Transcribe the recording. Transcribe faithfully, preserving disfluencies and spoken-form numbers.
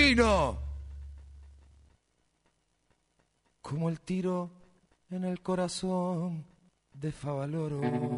Argentino. Como el tiro en el corazón de Favaloro.